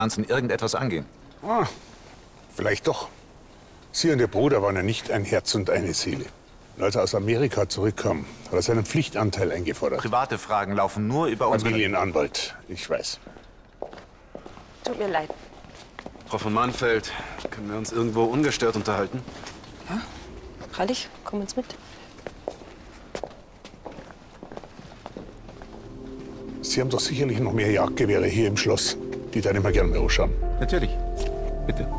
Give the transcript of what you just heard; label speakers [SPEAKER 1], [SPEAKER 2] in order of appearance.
[SPEAKER 1] Hansen irgendetwas angehen?
[SPEAKER 2] Ah, vielleicht doch. Sie und Ihr Bruder waren ja nicht ein Herz und eine Seele. Und als er aus Amerika zurückkam, hat er seinen Pflichtanteil eingefordert.
[SPEAKER 1] Private Fragen laufen nur über uns.
[SPEAKER 2] Familienanwalt, ich weiß.
[SPEAKER 3] Tut mir leid.
[SPEAKER 4] Frau von Mahnfeld, können wir uns irgendwo ungestört unterhalten?
[SPEAKER 3] Ja, freilich. Komm uns mit.
[SPEAKER 2] Sie haben doch sicherlich noch mehr Jagdgewehre hier im Schloss. Die dann immer gern mal ausschauen.
[SPEAKER 1] Natürlich. Bitte.